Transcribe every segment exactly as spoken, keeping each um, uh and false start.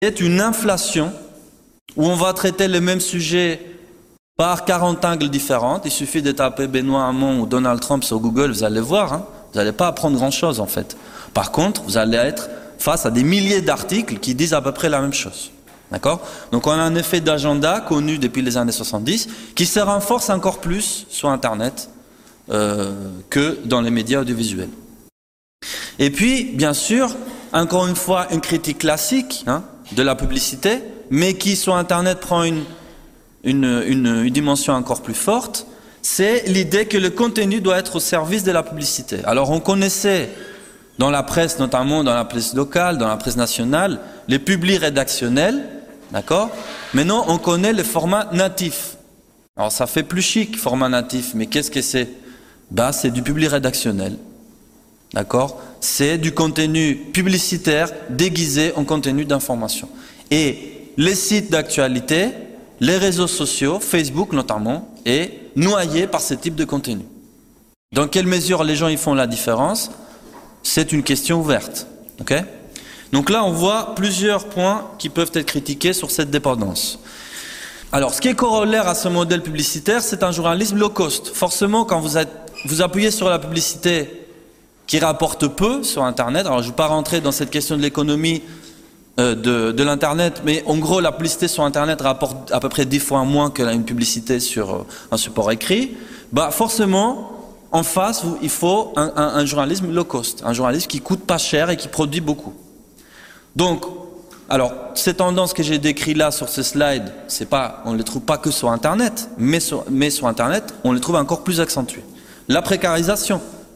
est une inflation où on va traiter le même sujet par quarante angles différents. Il suffit de taper Benoît Hamon ou Donald Trump sur Google, vous allez voir, hein, vous n'allez pas apprendre grand-chose en fait. Par contre, vous allez être face à des milliers d'articles qui disent à peu près la même chose. D'accord? Donc on a un effet d'agenda connu depuis les années soixante-dix qui se renforce encore plus sur Internet euh, que dans les médias audiovisuels. Et puis, bien sûr, encore une fois, une critique classique hein, de la publicité, mais qui sur Internet prend une, une, une, une dimension encore plus forte, c'est l'idée que le contenu doit être au service de la publicité. Alors on connaissait dans la presse, notamment dans la presse locale, dans la presse nationale, les publis rédactionnels, d'accord? Maintenant on connaît le format natif. Alors ça fait plus chic, format natif, mais qu'est-ce que c'est? Bah, c'est du public rédactionnel. D'accord? C'est du contenu publicitaire déguisé en contenu d'information. Et les sites d'actualité, les réseaux sociaux, Facebook notamment, est noyé par ce type de contenu. Dans quelle mesure les gens y font la différence? C'est une question ouverte. Okay? Donc là, on voit plusieurs points qui peuvent être critiqués sur cette dépendance. Alors, ce qui est corollaire à ce modèle publicitaire, c'est un journalisme low cost. Forcément, quand vous, êtes, vous appuyez sur la publicité qui rapporte peu sur Internet, alors je ne vais pas rentrer dans cette question de l'économie euh, de, de l'Internet, mais en gros, la publicité sur Internet rapporte à peu près dix fois moins qu'une publicité sur euh, un support écrit, bah forcément, en face, vous, il faut un, un, un journalisme low cost, un journalisme qui coûte pas cher et qui produit beaucoup. Donc, alors, ces tendances que j'ai décrites là sur ce slide, c'est pas, on ne les trouve pas que sur Internet, mais sur, mais sur Internet, on les trouve encore plus accentuées. La précarisation,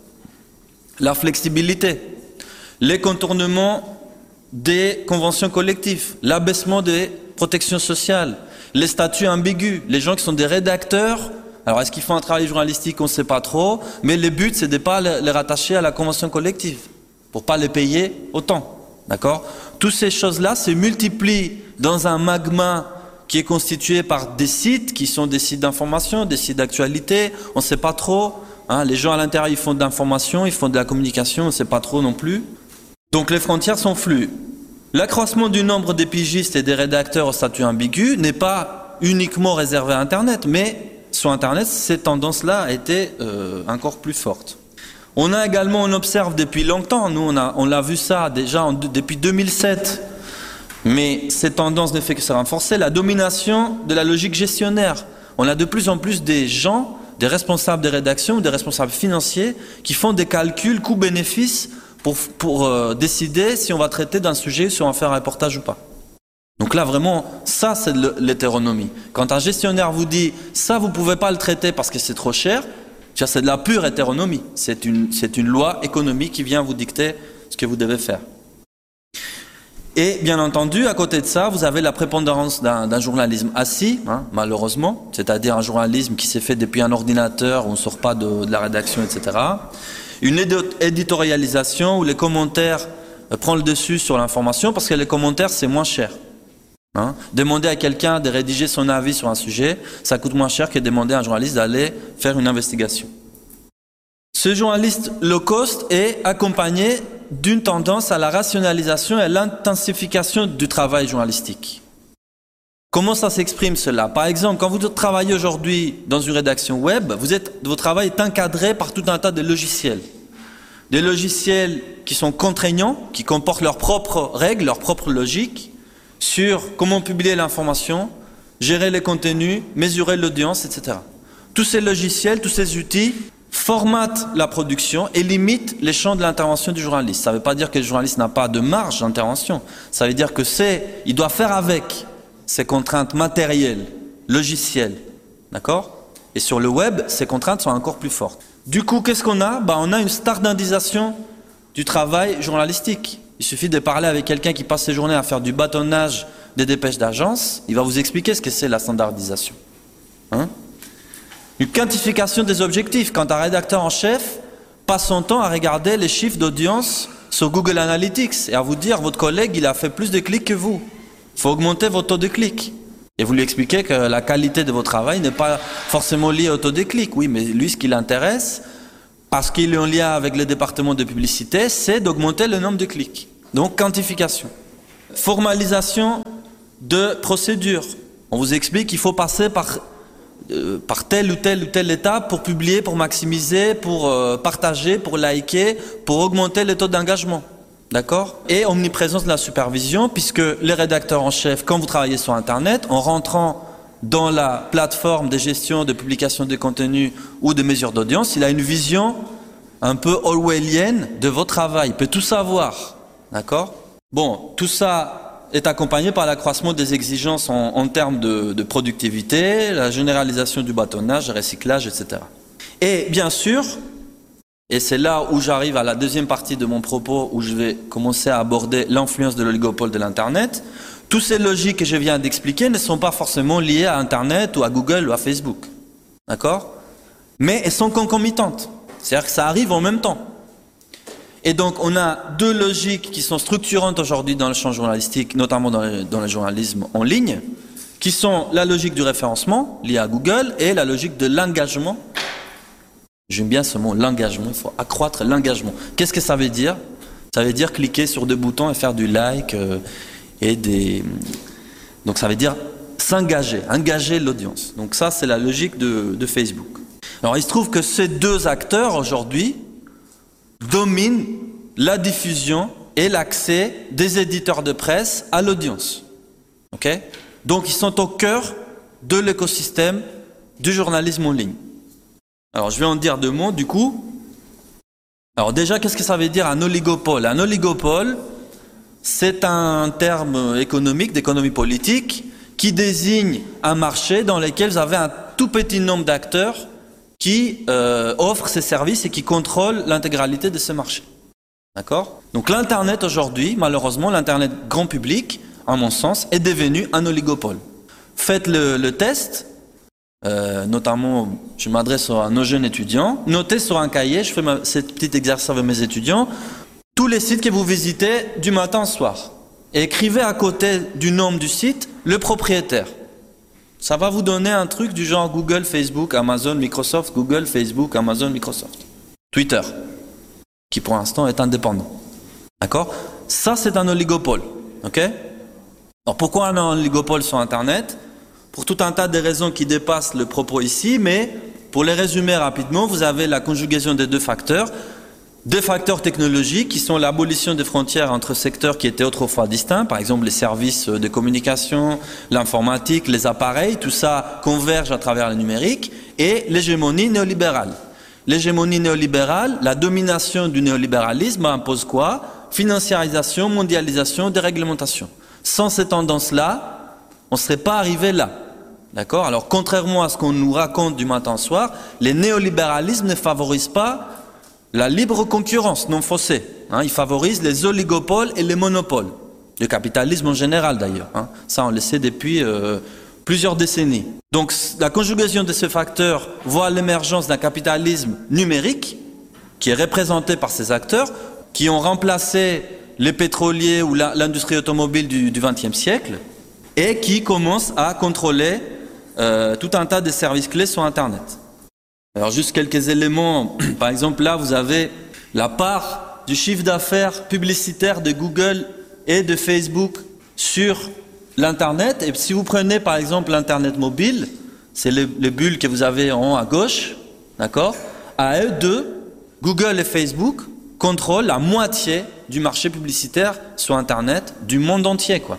la flexibilité, les contournements des conventions collectives, l'abaissement des protections sociales, les statuts ambigus, les gens qui sont des rédacteurs. Alors, est-ce qu'ils font un travail journalistique? On ne sait pas trop, mais le but, c'est de ne pas les rattacher à la convention collective, pour ne pas les payer autant. D'accord? Toutes ces choses-là se multiplient dans un magma qui est constitué par des sites qui sont des sites d'information, des sites d'actualité, on ne sait pas trop. Hein, les gens à l'intérieur, ils font de l'information, ils font de la communication, on ne sait pas trop non plus. Donc les frontières sont flues. L'accroissement du nombre des pigistes et des rédacteurs au statut ambigu n'est pas uniquement réservé à Internet, mais sur Internet, cette tendance-là a été euh, encore plus forte. On a également, on observe depuis longtemps, nous on, a, on l'a vu ça déjà en, depuis deux mille sept, mais cette tendance ne fait que se renforcer, la domination de la logique gestionnaire. On a de plus en plus des gens, des responsables de rédaction, des responsables financiers qui font des calculs coût-bénéfice pour, pour euh, décider si on va traiter d'un sujet, si on va faire un reportage ou pas. Donc là vraiment, ça c'est de l'hétéronomie. Quand un gestionnaire vous dit ça vous ne pouvez pas le traiter parce que c'est trop cher, c'est de la pure hétéronomie. C'est une, c'est une loi économique qui vient vous dicter ce que vous devez faire. Et bien entendu, à côté de ça, vous avez la prépondérance d'un, d'un journalisme assis, hein, malheureusement, c'est-à-dire un journalisme qui s'est fait depuis un ordinateur, où on ne sort pas de, de la rédaction, et cetera. Une éditorialisation où les commentaires euh, prennent le dessus sur l'information, parce que les commentaires, c'est moins cher. Hein. Demander à quelqu'un de rédiger son avis sur un sujet, ça coûte moins cher que demander à un journaliste d'aller faire une investigation. Ce journaliste low cost est accompagné d'une tendance à la rationalisation et à l'intensification du travail journalistique. Comment ça s'exprime cela? Par exemple, quand vous travaillez aujourd'hui dans une rédaction web, vous êtes, votre travail est encadré par tout un tas de logiciels. Des logiciels qui sont contraignants, qui comportent leurs propres règles, leurs propres logiques, sur comment publier l'information, gérer les contenus, mesurer l'audience, et cetera. Tous ces logiciels, tous ces outils formatent la production et limitent les champs de l'intervention du journaliste. Ça ne veut pas dire que le journaliste n'a pas de marge d'intervention. Ça veut dire que c'est, il doit faire avec ces contraintes matérielles, logicielles, d'accord? Et sur le web, ces contraintes sont encore plus fortes. Du coup, qu'est-ce qu'on a? Ben, on a une standardisation du travail journalistique. Il suffit de parler avec quelqu'un qui passe ses journées à faire du bâtonnage des dépêches d'agence, il va vous expliquer ce que c'est la standardisation. Hein? Une quantification des objectifs. Quand un rédacteur en chef passe son temps à regarder les chiffres d'audience sur Google Analytics et à vous dire votre collègue il a fait plus de clics que vous. Il faut augmenter votre taux de clics. Et vous lui expliquez que la qualité de votre travail n'est pas forcément liée au taux de clics. Oui, mais lui ce qui l'intéresse, parce qu'il est en lien avec le département de publicité, c'est d'augmenter le nombre de clics. Donc quantification. formalisation de procédures. On vous explique qu'il faut passer par, euh, par telle ou telle ou telle étape pour publier, pour maximiser, pour euh, partager, pour liker, pour augmenter les taux d'engagement. D'accord? Et omniprésence de la supervision, puisque les rédacteurs en chef, quand vous travaillez sur Internet, en rentrant dans la plateforme de gestion de publication de contenu ou de mesure d'audience, il a une vision un peu orwellienne de votre travail. Il peut tout savoir. D'accord? Bon, tout ça est accompagné par l'accroissement des exigences en, en termes de, de productivité, la généralisation du bâtonnage, recyclage, et cetera. Et bien sûr, et c'est là où j'arrive à la deuxième partie de mon propos, où je vais commencer à aborder l'influence de l'oligopole de l'Internet. Toutes ces logiques que je viens d'expliquer ne sont pas forcément liées à Internet ou à Google ou à Facebook. D'accord? Mais elles sont concomitantes. C'est-à-dire que ça arrive en même temps. Et donc on a deux logiques qui sont structurantes aujourd'hui dans le champ journalistique, notamment dans le, dans le journalisme en ligne, qui sont la logique du référencement, liée à Google, et la logique de l'engagement. J'aime bien ce mot, l'engagement. Il faut accroître l'engagement. Qu'est-ce que ça veut dire? Ça veut dire cliquer sur deux boutons et faire du like euh, et des... Donc ça veut dire s'engager, engager l'audience. Donc ça, c'est la logique de, de Facebook. Alors il se trouve que ces deux acteurs aujourd'hui dominent la diffusion et l'accès des éditeurs de presse à l'audience. Okay? Donc ils sont au cœur de l'écosystème du journalisme en ligne. Alors, je vais en dire deux mots, du coup. Alors, déjà, qu'est-ce que ça veut dire un oligopole? Un oligopole, c'est un terme économique, d'économie politique, qui désigne un marché dans lequel vous avez un tout petit nombre d'acteurs qui euh, offrent ces services et qui contrôlent l'intégralité de ce marché. D'accord? Donc, l'Internet aujourd'hui, malheureusement, l'Internet grand public, à mon sens, est devenu un oligopole. Faites le, le test. Euh, notamment, je m'adresse à nos jeunes étudiants. Notez sur un cahier, je fais ma, ce petit exercice avec mes étudiants, tous les sites que vous visitez du matin au soir. Et écrivez à côté du nom du site le propriétaire. Ça va vous donner un truc du genre Google, Facebook, Amazon, Microsoft, Google, Facebook, Amazon, Microsoft. Twitter, qui pour l'instant est indépendant. D'accord? Ça, c'est un oligopole. Ok? Alors pourquoi on a un oligopole sur Internet? Pour tout un tas de raisons qui dépassent le propos ici, mais pour les résumer rapidement, vous avez la conjugaison des deux facteurs. Deux facteurs technologiques qui sont l'abolition des frontières entre secteurs qui étaient autrefois distincts, par exemple les services de communication, l'informatique, les appareils, tout ça converge à travers le numérique, et l'hégémonie néolibérale. L'hégémonie néolibérale, la domination du néolibéralisme impose quoi? Financiarisation, mondialisation, déréglementation. Sans ces tendances-là, on ne serait pas arrivé là. D'accord? Alors, contrairement à ce qu'on nous raconte du matin au soir, les néolibéralismes ne favorisent pas la libre concurrence non faussée. Hein, ils favorisent les oligopoles et les monopoles. Le capitalisme en général, d'ailleurs. Hein. Ça, on le sait depuis euh, plusieurs décennies. Donc, la conjugaison de ces facteurs voit l'émergence d'un capitalisme numérique qui est représenté par ces acteurs qui ont remplacé les pétroliers ou l'industrie automobile du vingtième siècle et qui commencent à contrôler Euh, tout un tas de services clés sur Internet. Alors juste quelques éléments. Par exemple, là, vous avez la part du chiffre d'affaires publicitaire de Google et de Facebook sur l'Internet. Et si vous prenez par exemple l'Internet mobile, c'est les, les bulles que vous avez en haut à gauche, d'accord? À eux deux, Google et Facebook contrôlent la moitié du marché publicitaire sur Internet du monde entier, quoi.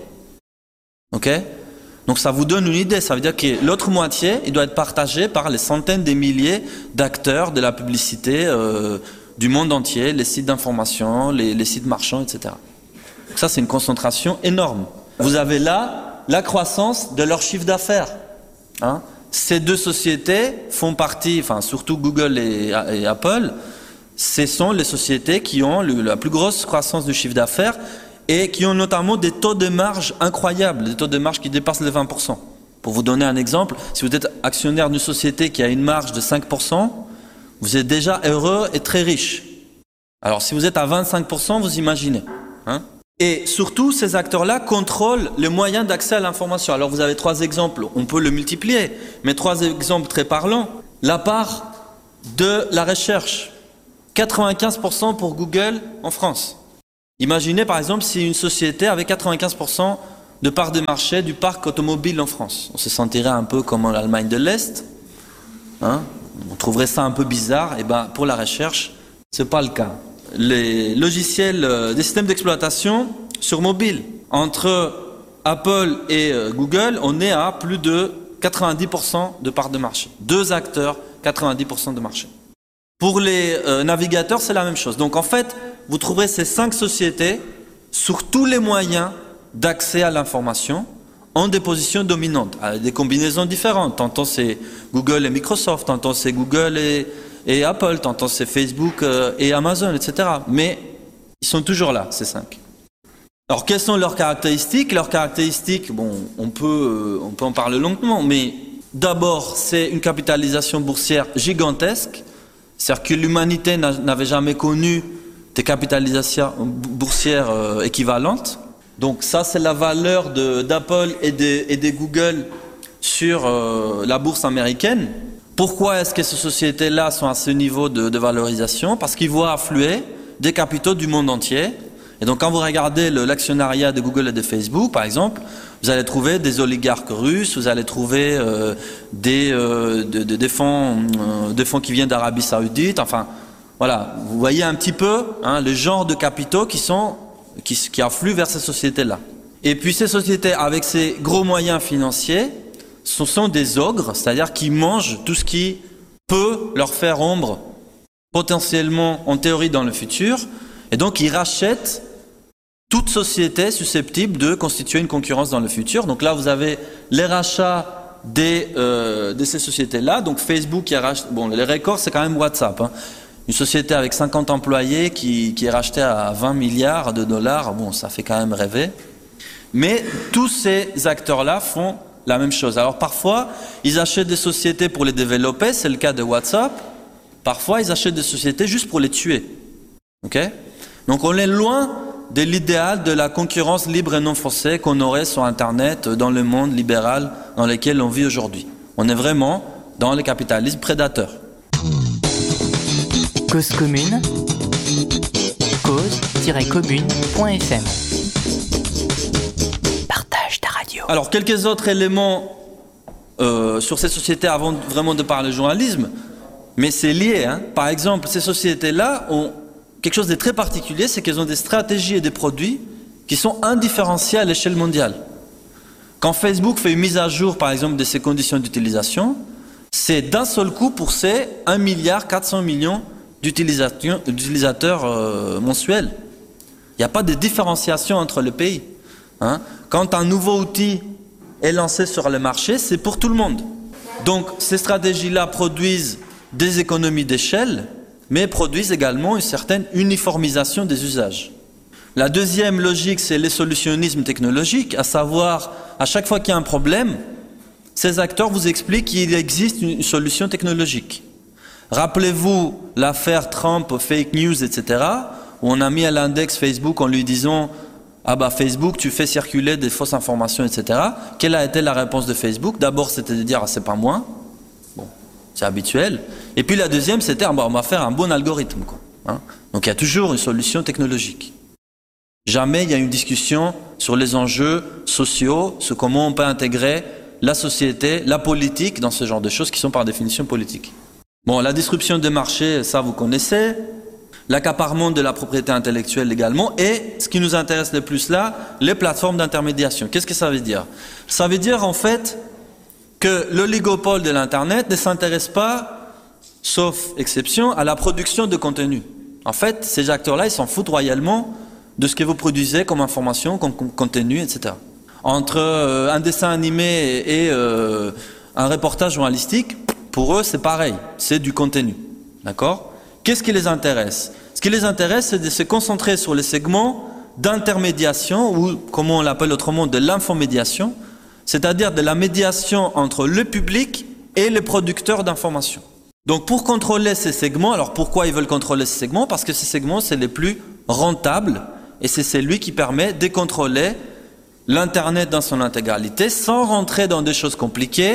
Ok? Donc ça vous donne une idée, ça veut dire que l'autre moitié, il doit être partagé par les centaines de milliers d'acteurs de la publicité euh, du monde entier, les sites d'information, les, les sites marchands, et cetera. Donc ça, c'est une concentration énorme. Vous avez là la croissance de leur chiffre d'affaires. Hein. Ces deux sociétés font partie, enfin surtout Google et, et Apple, ce sont les sociétés qui ont le, la plus grosse croissance du chiffre d'affaires et qui ont notamment des taux de marge incroyables, des taux de marge qui dépassent les vingt pour cent. Pour vous donner un exemple, si vous êtes actionnaire d'une société qui a une marge de cinq pour cent, vous êtes déjà heureux et très riche. Alors si vous êtes à vingt-cinq pour cent, vous imaginez. Hein? Et surtout, ces acteurs-là contrôlent les moyens d'accès à l'information. Alors vous avez trois exemples, on peut le multiplier, mais trois exemples très parlants. La part de la recherche, quatre-vingt-quinze pour cent pour Google en France. Imaginez par exemple si une société avait quatre-vingt-quinze pour cent de part de marché du parc automobile en France. On se sentirait un peu comme en Allemagne de l'Est. Hein, on trouverait ça un peu bizarre. Et ben, pour la recherche, c'est pas le cas. Les logiciels, euh, des systèmes d'exploitation sur mobile, entre Apple et euh, Google, on est à plus de quatre-vingt-dix pour cent de part de marché. Deux acteurs, quatre-vingt-dix pour cent de marché. Pour les euh, navigateurs, c'est la même chose. Donc en fait, vous trouverez ces cinq sociétés sur tous les moyens d'accès à l'information en des positions dominantes, avec des combinaisons différentes. Tantôt c'est Google et Microsoft, tantôt c'est Google et, et Apple, tantôt c'est Facebook euh, et Amazon, et cetera. Mais ils sont toujours là, ces cinq. Alors quelles sont leurs caractéristiques? Leurs caractéristiques, bon, on peut, euh, on peut en parler longuement, mais d'abord c'est une capitalisation boursière gigantesque, c'est-à-dire que l'humanité n'avait jamais connu des capitalisations boursières euh, équivalentes. Donc ça, c'est la valeur de, d'Apple et de, et de Google sur euh, la bourse américaine. Pourquoi est-ce que ces sociétés-là sont à ce niveau de, de valorisation? Parce qu'ils voient affluer des capitaux du monde entier. Et donc quand vous regardez le, l'actionnariat de Google et de Facebook, par exemple, vous allez trouver des oligarques russes, vous allez trouver euh, des, euh, de, de, des, fonds, euh, des fonds qui viennent d'Arabie Saoudite, enfin... Voilà, vous voyez un petit peu hein, le genre de capitaux qui, sont, qui, qui affluent vers ces sociétés-là. Et puis ces sociétés, avec ces gros moyens financiers, ce sont des ogres, c'est-à-dire qu'ils mangent tout ce qui peut leur faire ombre, potentiellement en théorie dans le futur, et donc ils rachètent toute société susceptible de constituer une concurrence dans le futur. Donc là, vous avez les rachats des, euh, de ces sociétés-là. Donc Facebook qui a racheté, bon, les records, c'est quand même WhatsApp, hein. Une société avec cinquante employés qui, qui est rachetée à vingt milliards de dollars, bon, ça fait quand même rêver. Mais tous ces acteurs-là font la même chose. Alors parfois, ils achètent des sociétés pour les développer, c'est le cas de WhatsApp. Parfois, ils achètent des sociétés juste pour les tuer. Okay ? Donc on est loin de l'idéal de la concurrence libre et non forcée qu'on aurait sur Internet, dans le monde libéral dans lequel on vit aujourd'hui. On est vraiment dans le capitalisme prédateur. Cause commune, cause tiret commune point f m. Partage ta radio. Alors, quelques autres éléments euh, sur ces sociétés avant vraiment de parler journalisme, mais c'est lié. Hein. Par exemple, ces sociétés-là ont quelque chose de très particulier, c'est qu'elles ont des stratégies et des produits qui sont indifférenciés à l'échelle mondiale. Quand Facebook fait une mise à jour, par exemple, de ses conditions d'utilisation, c'est d'un seul coup pour ces un milliard quatre cents millions d'utilisateurs, d'utilisateurs euh, mensuels. Il n'y a pas de différenciation entre les pays. Hein. Quand un nouveau outil est lancé sur le marché, c'est pour tout le monde. Donc ces stratégies-là produisent des économies d'échelle, mais produisent également une certaine uniformisation des usages. La deuxième logique, c'est le solutionnisme technologique, à savoir, à chaque fois qu'il y a un problème, ces acteurs vous expliquent qu'il existe une solution technologique. Rappelez-vous l'affaire Trump, fake news, et cetera, où on a mis à l'index Facebook en lui disant « Ah bah Facebook, tu fais circuler des fausses informations, et cetera » Quelle a été la réponse de Facebook? D'abord, c'était de dire ah, « C'est pas moi ». Bon, c'est habituel. Et puis la deuxième, c'était ah, bah, « On va faire un bon algorithme. » quoi. Hein. Donc il y a toujours une solution technologique. Jamais il y a une discussion sur les enjeux sociaux, sur comment on peut intégrer la société, la politique dans ce genre de choses qui sont par définition politiques. Bon, la disruption des marchés, ça vous connaissez, l'accaparement de la propriété intellectuelle également, et ce qui nous intéresse le plus là, les plateformes d'intermédiation. Qu'est-ce que ça veut dire? Ça veut dire en fait que l'oligopole de l'Internet ne s'intéresse pas, sauf exception, à la production de contenu. En fait, ces acteurs-là, ils s'en foutent royalement de ce que vous produisez comme information, comme contenu, et cetera. Entre euh, un dessin animé et, et euh, un reportage journalistique, pour eux, c'est pareil, c'est du contenu. D'accord? Qu'est-ce qui les intéresse? Ce qui les intéresse, c'est de se concentrer sur les segments d'intermédiation, ou comme on l'appelle autrement, de l'infomédiation, c'est-à-dire de la médiation entre le public et les producteurs d'informations. Donc pour contrôler ces segments, alors pourquoi ils veulent contrôler ces segments? Parce que ces segments, c'est les plus rentables, et c'est celui qui permet de contrôler l'Internet dans son intégralité, sans rentrer dans des choses compliquées,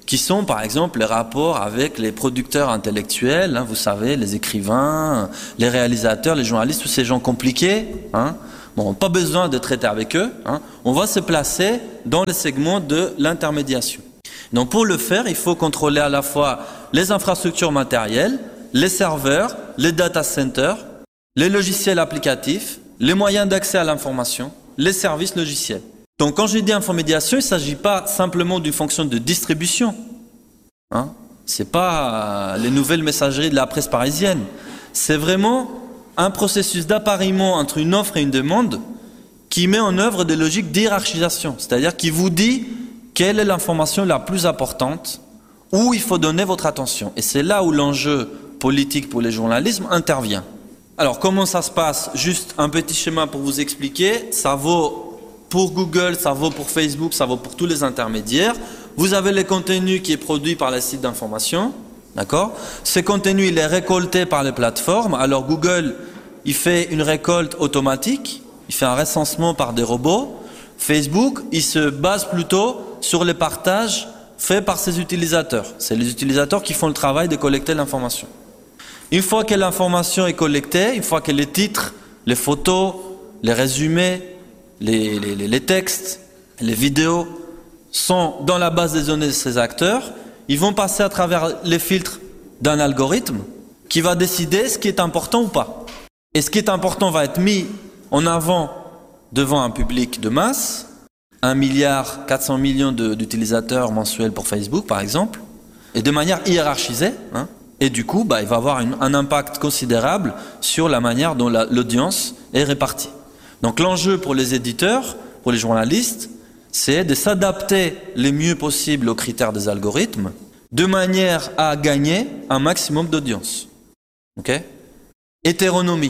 qui sont par exemple les rapports avec les producteurs intellectuels, hein, vous savez, les écrivains, les réalisateurs, les journalistes, tous ces gens compliqués. Hein. Bon, pas besoin de traiter avec eux. Hein. On va se placer dans le segment de l'intermédiation. Donc pour le faire, il faut contrôler à la fois les infrastructures matérielles, les serveurs, les data centers, les logiciels applicatifs, les moyens d'accès à l'information, les services logiciels. Donc quand je dis infomédiation, il ne s'agit pas simplement d'une fonction de distribution. Hein, c'est pas euh, les nouvelles messageries de la presse parisienne. C'est vraiment un processus d'appariement entre une offre et une demande qui met en œuvre des logiques d'hierarchisation. C'est-à-dire qui vous dit quelle est l'information la plus importante, où il faut donner votre attention. Et c'est là où l'enjeu politique pour les journalismes intervient. Alors comment ça se passe? Juste un petit schéma pour vous expliquer. Ça vaut pour Google, ça vaut pour Facebook, ça vaut pour tous les intermédiaires. Vous avez le contenu qui est produit par les sites d'information. D'accord? Ce contenu, il est récolté par les plateformes. Alors Google, il fait une récolte automatique. Il fait un recensement par des robots. Facebook, il se base plutôt sur les partages faits par ses utilisateurs. C'est les utilisateurs qui font le travail de collecter l'information. Une fois que l'information est collectée, une fois que les titres, les photos, les résumés, les, les, les textes, les vidéos sont dans la base des données de ces acteurs, ils vont passer à travers les filtres d'un algorithme qui va décider ce qui est important ou pas. Et ce qui est important va être mis en avant devant un public de masse, un milliard quatre cents millions d'utilisateurs mensuels pour Facebook par exemple, et de manière hiérarchisée, hein, et du coup bah, il va avoir une, un impact considérable sur la manière dont l'audience est répartie. Donc l'enjeu pour les éditeurs, pour les journalistes, c'est de s'adapter le mieux possible aux critères des algorithmes, de manière à gagner un maximum d'audience. Okay? Hétéronomie.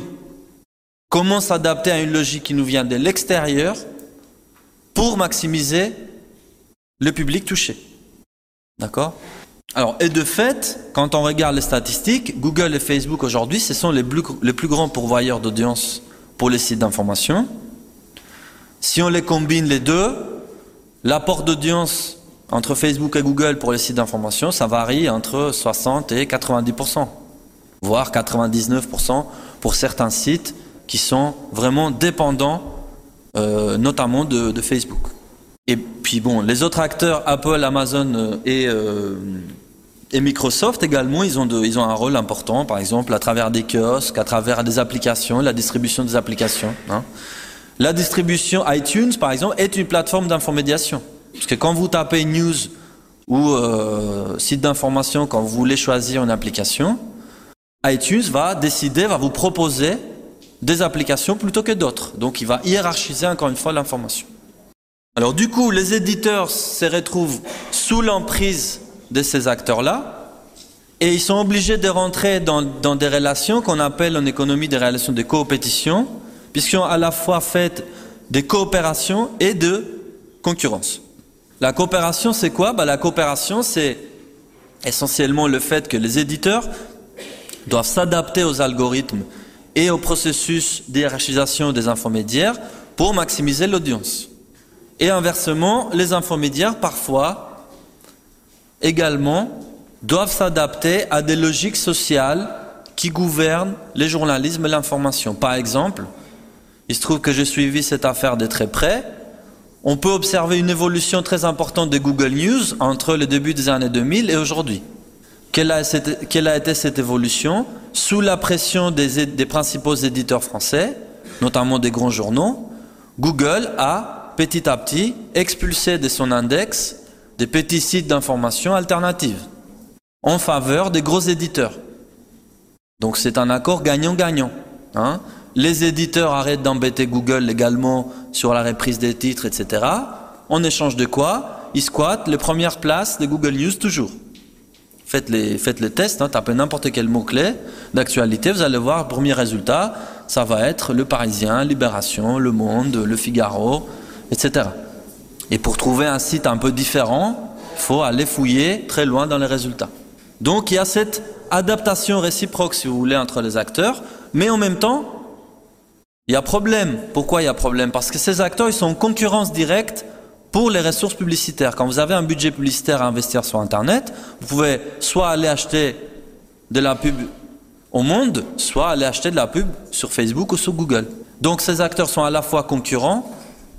Comment s'adapter à une logique qui nous vient de l'extérieur pour maximiser le public touché. D'accord? Alors, et de fait, quand on regarde les statistiques, Google et Facebook aujourd'hui, ce sont les plus, les plus grands pourvoyeurs d'audience pour les sites d'information. Si on les combine les deux, l'apport d'audience entre Facebook et Google pour les sites d'information, ça varie entre soixante et quatre-vingt-dix pour cent, voire quatre-vingt-dix-neuf pour cent pour certains sites qui sont vraiment dépendants, euh, notamment de, de Facebook. Et puis bon, les autres acteurs, Apple, Amazon et, euh, et Microsoft également, ils ont, de, ils ont un rôle important, par exemple à travers des kiosques, à travers des applications, la distribution des applications. Hein. La distribution iTunes, par exemple, est une plateforme d'infomédiation. Parce que quand vous tapez news ou euh, site d'information, quand vous voulez choisir une application, iTunes va décider, va vous proposer des applications plutôt que d'autres. Donc il va hiérarchiser encore une fois l'information. Alors du coup, les éditeurs se retrouvent sous l'emprise de ces acteurs-là et ils sont obligés de rentrer dans, dans des relations qu'on appelle en économie des relations de coopétition, puisqu'ils ont à la fois fait des coopérations et de concurrence. La coopération, c'est quoi? Bah, la coopération, c'est essentiellement le fait que les éditeurs doivent s'adapter aux algorithmes et au processus d'hiérarchisation des infomédiaires pour maximiser l'audience. Et inversement, les infomédiaires, parfois, également, doivent s'adapter à des logiques sociales qui gouvernent les journalismes et l'information. Par exemple, il se trouve que j'ai suivi cette affaire de très près. On peut observer une évolution très importante de Google News entre le début des années deux mille et aujourd'hui. Quelle a, cette, quelle a été cette évolution? Sous la pression des, des principaux éditeurs français, notamment des grands journaux, Google a petit à petit expulsé de son index des petits sites d'information alternatives en faveur des gros éditeurs. Donc c'est un accord gagnant-gagnant. Hein? Les éditeurs arrêtent d'embêter Google également sur la reprise des titres, et cetera. En échange de quoi? Ils squattent les premières places de Google News toujours. Faites les, faites les tests, hein, tapez n'importe quel mot-clé d'actualité, vous allez voir, le premier résultat, ça va être Le Parisien, Libération, Le Monde, Le Figaro, et cetera. Et pour trouver un site un peu différent, il faut aller fouiller très loin dans les résultats. Donc il y a cette adaptation réciproque, si vous voulez, entre les acteurs, mais en même temps, il y a problème. Pourquoi il y a problème? Parce que ces acteurs, ils sont en concurrence directe pour les ressources publicitaires. Quand vous avez un budget publicitaire à investir sur Internet, vous pouvez soit aller acheter de la pub au monde, soit aller acheter de la pub sur Facebook ou sur Google. Donc ces acteurs sont à la fois concurrents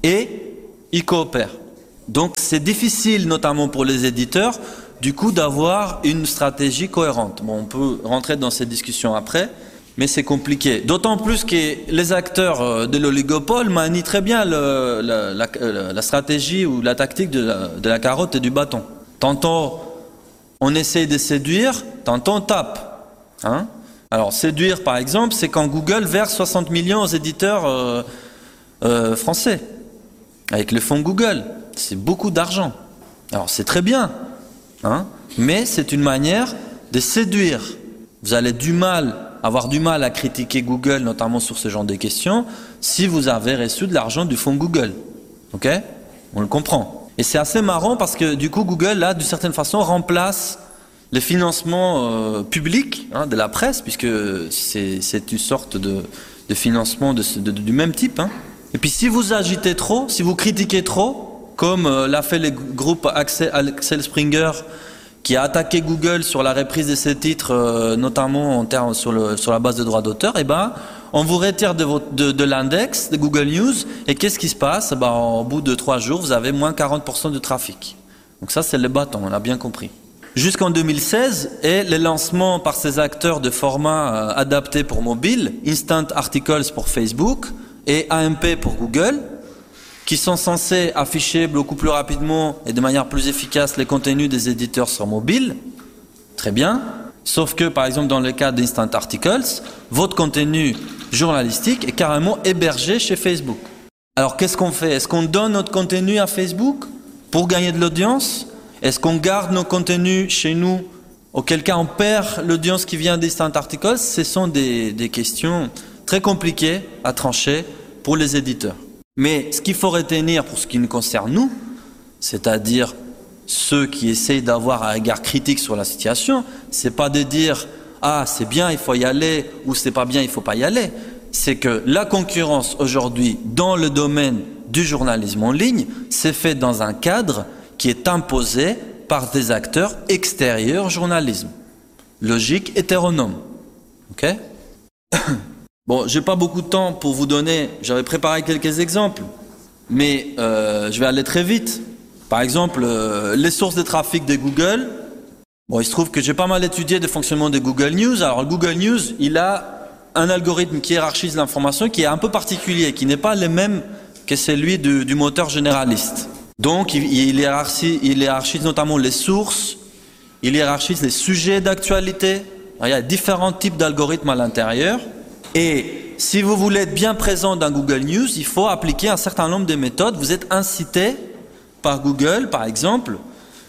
et ils coopèrent. Donc c'est difficile, notamment pour les éditeurs, du coup d'avoir une stratégie cohérente. Bon, on peut rentrer dans cette discussion après, mais c'est compliqué. D'autant plus que les acteurs de l'oligopole manient très bien le, la, la, la stratégie ou la tactique de la, de la carotte et du bâton. Tantôt on essaye de séduire, tantôt on tape. Hein? Alors séduire par exemple, c'est quand Google verse soixante millions aux éditeurs euh, euh, français, avec le fonds Google. C'est beaucoup d'argent. Alors c'est très bien, hein, mais c'est une manière de séduire. Vous allez du mal, avoir du mal à critiquer Google, notamment sur ce genre de questions, si vous avez reçu de l'argent du fonds Google. Ok? On le comprend. Et c'est assez marrant parce que du coup Google, là, d'une certaine façon, remplace le financement euh, public hein, de la presse, puisque c'est, c'est une sorte de, de financement de, de, de, du même type. Hein. Et puis si vous agitez trop, si vous critiquez trop, comme euh, l'a fait le groupe Axel, Axel Springer, qui a attaqué Google sur la reprise de ses titres, euh, notamment en termes sur, le, sur la base de droits d'auteur, et ben, on vous retire de, votre, de, de l'index de Google News, et qu'est-ce qui se passe? Ben, au bout de trois jours, vous avez moins quarante pour cent de trafic. Donc ça, c'est le bâton, on a bien compris. Jusqu'en deux mille seize, et le lancement par ces acteurs de formats euh, adaptés pour mobile, Instant Articles pour Facebook et A M P pour Google, qui sont censés afficher beaucoup plus rapidement et de manière plus efficace les contenus des éditeurs sur mobile. Très bien. Sauf que, par exemple, dans le cas d'Instant Articles, votre contenu journalistique est carrément hébergé chez Facebook. Alors, qu'est-ce qu'on fait? Est-ce qu'on donne notre contenu à Facebook pour gagner de l'audience? Est-ce qu'on garde nos contenus chez nous? Auquel cas, on perd l'audience qui vient d'Instant Articles? Ce sont des, des questions très compliquées à trancher pour les éditeurs. Mais ce qu'il faut retenir pour ce qui nous concerne nous, c'est-à-dire ceux qui essayent d'avoir un regard critique sur la situation, c'est pas de dire « Ah, c'est bien, il faut y aller » ou « C'est pas bien, il faut pas y aller ». C'est que la concurrence aujourd'hui dans le domaine du journalisme en ligne s'est faite dans un cadre qui est imposé par des acteurs extérieurs au journalisme. Logique hétéronome. Ok ? Bon, j'ai pas beaucoup de temps pour vous donner, j'avais préparé quelques exemples, mais euh, je vais aller très vite. Par exemple, euh, les sources de trafic de Google. Bon, il se trouve que j'ai pas mal étudié le fonctionnement de Google News. Alors, Google News, il a un algorithme qui hiérarchise l'information qui est un peu particulier, qui n'est pas le même que celui du, du moteur généraliste. Donc, il, il, hiérarchise, il hiérarchise notamment les sources, il hiérarchise les sujets d'actualité. Il y a différents types d'algorithmes à l'intérieur. Et si vous voulez être bien présent dans Google News, il faut appliquer un certain nombre de méthodes. Vous êtes incité par Google, par exemple,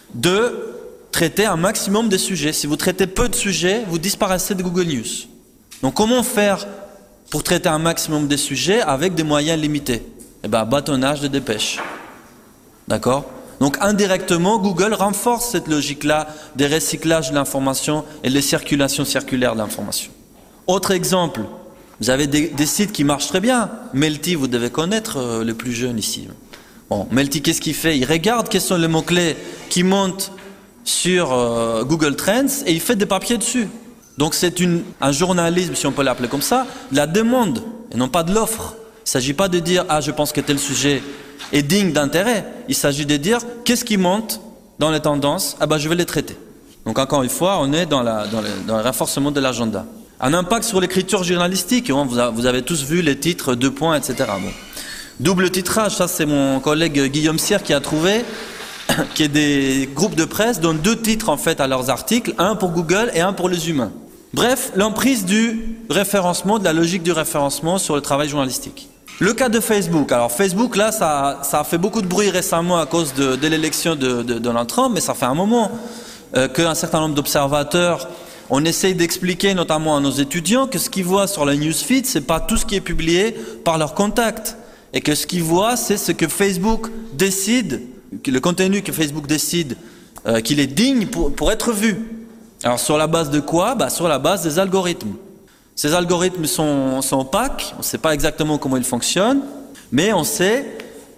de traiter un maximum de sujets. Si vous traitez peu de sujets, vous disparaissez de Google News. Donc comment faire pour traiter un maximum de sujets avec des moyens limités? Eh bien, bâtonnage de dépêche. D'accord? Donc indirectement, Google renforce cette logique-là des recyclages de l'information et les circulations circulaires de l'information. Autre exemple. Vous avez des, des sites qui marchent très bien. Melty, vous devez connaître euh, les plus jeunes ici. Bon, Melty, qu'est-ce qu'il fait? Il regarde quels sont les mots-clés qui montent sur euh, Google Trends et il fait des papiers dessus. Donc c'est une, un journalisme, si on peut l'appeler comme ça, de la demande et non pas de l'offre. Il ne s'agit pas de dire « Ah, je pense que tel sujet est digne d'intérêt ». Il s'agit de dire « Qu'est-ce qui monte dans les tendances? Ah ben, je vais les traiter ». Donc encore une fois, on est dans, la, dans, le, dans le renforcement de l'agenda. Un impact sur l'écriture journalistique, vous avez tous vu les titres, deux points, et cetera. Bon. Double titrage, ça c'est mon collègue Guillaume Cyr qui a trouvé, qui est des groupes de presse donnent deux titres en fait à leurs articles, un pour Google et un pour les humains. Bref, l'emprise du référencement, de la logique du référencement sur le travail journalistique. Le cas de Facebook, alors Facebook là ça, ça a fait beaucoup de bruit récemment à cause de, de l'élection de, de Donald Trump, mais ça fait un moment euh, qu'un certain nombre d'observateurs on essaye d'expliquer notamment à nos étudiants que ce qu'ils voient sur la newsfeed, c'est pas tout ce qui est publié par leurs contacts. Et que ce qu'ils voient, c'est ce que Facebook décide, le contenu que Facebook décide euh, qu'il est digne pour, pour être vu. Alors sur la base de quoi? Bah, sur la base des algorithmes. Ces algorithmes sont, sont opaques, on ne sait pas exactement comment ils fonctionnent, mais on sait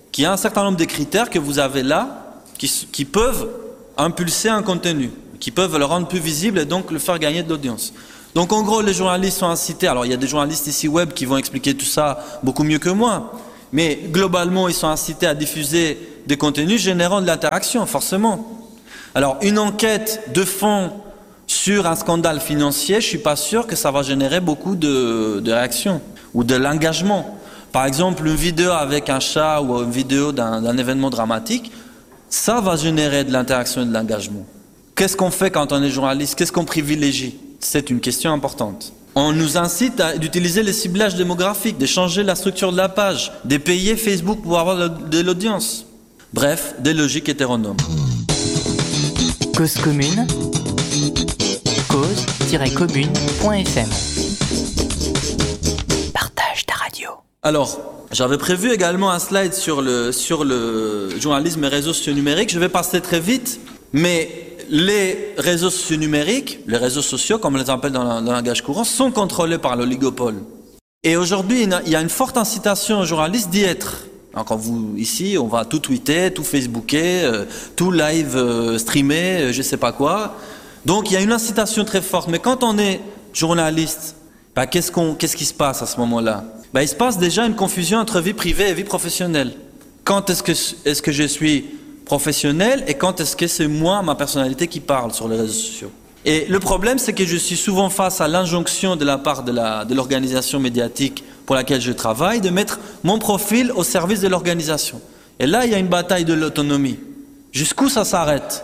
qu'il y a un certain nombre de critères que vous avez là qui, qui peuvent impulser un contenu, qui peuvent le rendre plus visible et donc le faire gagner de l'audience. Donc en gros, les journalistes sont incités, alors il y a des journalistes ici web qui vont expliquer tout ça beaucoup mieux que moi, mais globalement, ils sont incités à diffuser des contenus générant de l'interaction, forcément. Alors une enquête de fond sur un scandale financier, je ne suis pas sûr que ça va générer beaucoup de, de réactions ou de l'engagement. Par exemple, une vidéo avec un chat ou une vidéo d'un, d'un événement dramatique, ça va générer de l'interaction et de l'engagement. Qu'est-ce qu'on fait quand on est journaliste? Qu'est-ce qu'on privilégie? C'est une question importante. On nous incite à utiliser les ciblages démographiques, de changer la structure de la page, de payer Facebook pour avoir de l'audience. Bref, des logiques hétéronomes. Cause commune, cause tiret commune point f m. Partage ta radio. Alors, j'avais prévu également un slide sur le, sur le journalisme et réseaux sociaux numériques. Je vais passer très vite, mais les réseaux sociaux numériques, les réseaux sociaux, comme on les appelle dans le langage courant, sont contrôlés par l'oligopole. Et aujourd'hui, il y a une forte incitation aux journalistes d'y être. Alors quand vous, ici, on va tout tweeter, tout facebooker, euh, tout live euh, streamer, euh, je sais pas quoi. Donc il y a une incitation très forte. Mais quand on est journaliste, bah, qu'est-ce qu'on, qu'est-ce qui se passe à ce moment-là? Bah, il se passe déjà une confusion entre vie privée et vie professionnelle. Quand est-ce que, est-ce que je suis professionnel et quand est-ce que c'est moi, ma personnalité qui parle sur les réseaux sociaux? Et le problème, c'est que je suis souvent face à l'injonction de la part de, la, de l'organisation médiatique pour laquelle je travaille de mettre mon profil au service de l'organisation. Et là, il y a une bataille de l'autonomie. Jusqu'où ça s'arrête?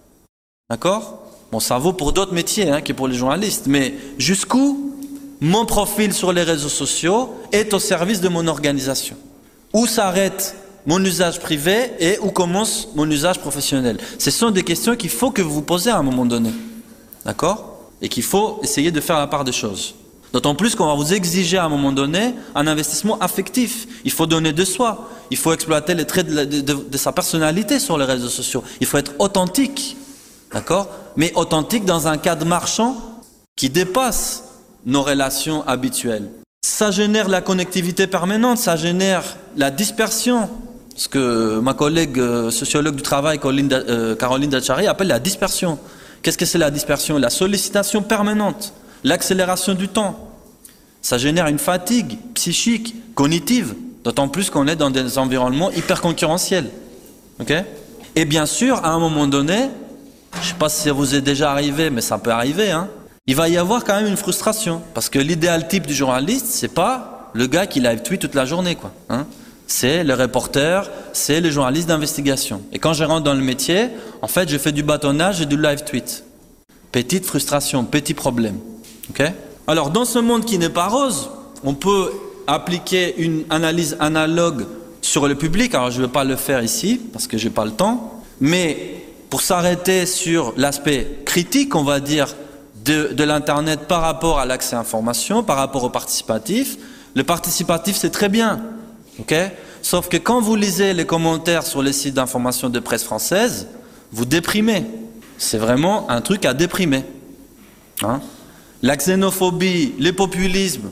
D'accord? Bon, ça vaut pour d'autres métiers hein, que pour les journalistes, mais jusqu'où mon profil sur les réseaux sociaux est au service de mon organisation? Où s'arrête mon usage privé et où commence mon usage professionnel? Ce sont des questions qu'il faut que vous vous posez à un moment donné. D'accord? Et qu'il faut essayer de faire la part des choses. D'autant plus qu'on va vous exiger à un moment donné un investissement affectif. Il faut donner de soi. Il faut exploiter les traits de, la, de, de, de sa personnalité sur les réseaux sociaux. Il faut être authentique. D'accord? Mais authentique dans un cadre marchand qui dépasse nos relations habituelles. Ça génère la connectivité permanente, ça génère la dispersion. Ce que ma collègue euh, sociologue du travail, Caroline, euh, Caroline Dachary, appelle la dispersion. Qu'est-ce que c'est la dispersion? La sollicitation permanente, l'accélération du temps. Ça génère une fatigue psychique, cognitive, d'autant plus qu'on est dans des environnements hyper concurrentiels. Okay? Et bien sûr, à un moment donné, je ne sais pas si ça vous est déjà arrivé, mais ça peut arriver, hein, il va y avoir quand même une frustration. Parce que l'idéal type du journaliste, c'est pas le gars qui live tweet toute la journée, quoi. Hein. C'est le reporter, c'est le journaliste d'investigation. Et quand je rentre dans le métier, en fait, je fais du bâtonnage et du live tweet. Petite frustration, petit problème. Okay? Alors, dans ce monde qui n'est pas rose, on peut appliquer une analyse analogue sur le public. Alors, je ne vais pas le faire ici, parce que je n'ai pas le temps. Mais pour s'arrêter sur l'aspect critique, on va dire, de, de l'Internet par rapport à l'accès à l'information, par rapport au participatif, le participatif, c'est très bien. Okay? Sauf que quand vous lisez les commentaires sur les sites d'information de presse française, vous déprimez. C'est vraiment un truc à déprimer. Hein? La xénophobie, les populismes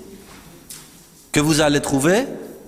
que vous allez trouver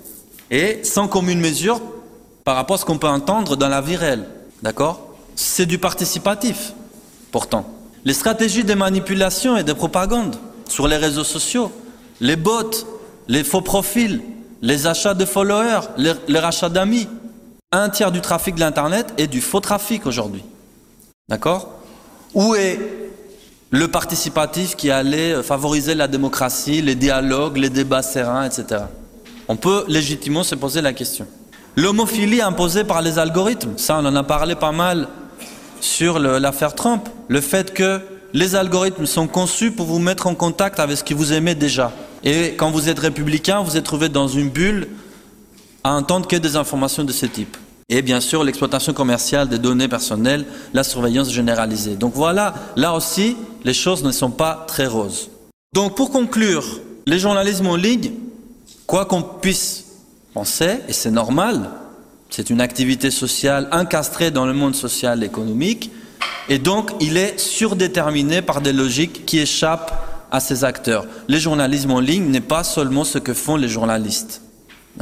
est sans commune mesure par rapport à ce qu'on peut entendre dans la vie réelle. D'accord? C'est du participatif, pourtant. Les stratégies de manipulation et de propagande sur les réseaux sociaux, les bots, les faux profils, les achats de followers, les, les rachats d'amis. Un tiers du trafic de l'Internet est du faux trafic aujourd'hui. D'accord? Où est le participatif qui allait favoriser la démocratie, les dialogues, les débats sereins, et cetera. On peut légitimement se poser la question. L'homophilie imposée par les algorithmes, ça on en a parlé pas mal sur le, l'affaire Trump. Le fait que les algorithmes sont conçus pour vous mettre en contact avec ce que vous aimez déjà. Et quand vous êtes républicain, vous êtes trouvé dans une bulle à entendre que des informations de ce type. Et bien sûr, l'exploitation commerciale des données personnelles, la surveillance généralisée. Donc voilà, là aussi, les choses ne sont pas très roses. Donc pour conclure, les journalismes en ligne, quoi qu'on puisse penser, et c'est normal, c'est une activité sociale incastrée dans le monde social et économique, et donc il est surdéterminé par des logiques qui échappent à ces acteurs. Le journalisme en ligne n'est pas seulement ce que font les journalistes. D'accord ?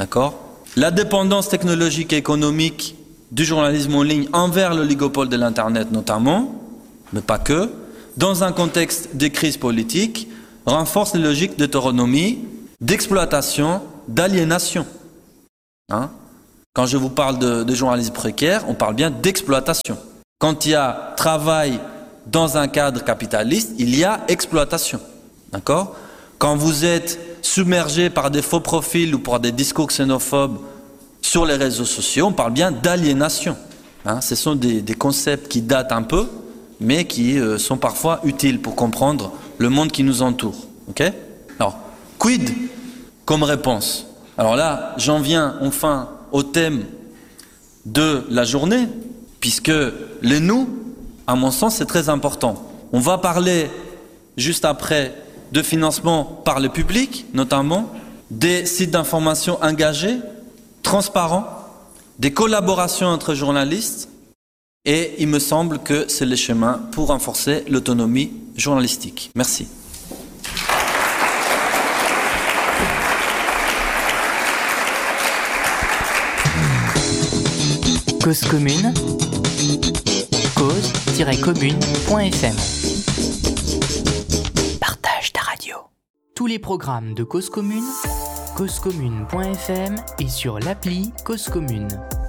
la dépendance technologique et économique du journalisme en ligne envers l'oligopole de l'Internet notamment, mais pas que, dans un contexte de crise politique, renforce les logiques d'autonomie, d'exploitation, d'aliénation. Hein? Quand je vous parle de, de journalisme précaire, on parle bien d'exploitation. Quand il y a travail dans un cadre capitaliste, il y a exploitation. D'accord ? Quand vous êtes submergé par des faux profils ou par des discours xénophobes sur les réseaux sociaux, on parle bien d'aliénation. Hein, ce sont des, des concepts qui datent un peu, mais qui euh, sont parfois utiles pour comprendre le monde qui nous entoure. Okay ? Alors, quid comme réponse ? Alors là, j'en viens enfin au thème de la journée, puisque les nous, à mon sens, c'est très important. On va parler juste après de financement par le public, notamment, des sites d'information engagés, transparents, des collaborations entre journalistes, et il me semble que c'est le chemin pour renforcer l'autonomie journalistique. Merci. Cause commune, cause tiret commune point f m. Partage ta radio. Tous les programmes de Cause commune, cause commune point f m et sur l'appli Cause commune.